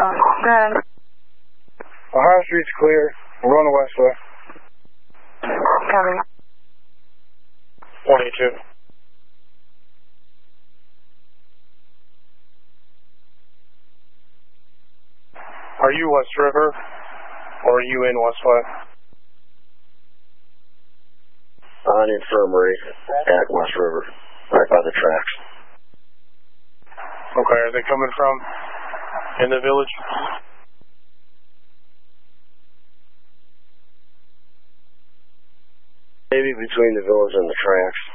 Go ahead. Ohio Street's clear. We're going to Westway. Copy. 182. Are you West River, or are you in Westway? On infirmary at West River, right by the tracks. Okay, are they coming from in the village? Maybe between the village and the tracks.